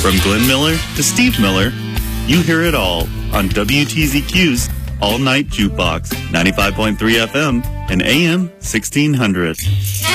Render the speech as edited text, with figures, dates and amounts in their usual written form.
From Glenn Miller to Steve Miller, you hear it all on WTZQ's All Night Jukebox, 95.3 FM and AM 1600.